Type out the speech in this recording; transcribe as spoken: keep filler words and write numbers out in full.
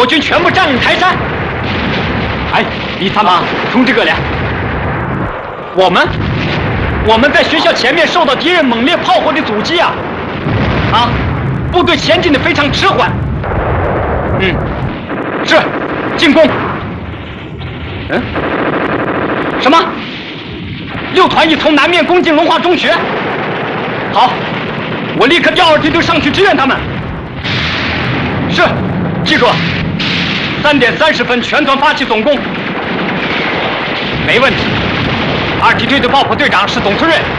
我军全部占领台山。哎，李参谋，同志哥俩，我们我们在学校前面受到敌人猛烈炮火的阻击啊！啊，部队前进的非常迟缓。嗯，是，进攻。嗯，什么？六团已从南面攻进龙华中学。好，我立刻调二梯队上去支援他们。是，记住，三点三十分全团发起总攻。没问题。二梯队的炮炮队长是董存瑞，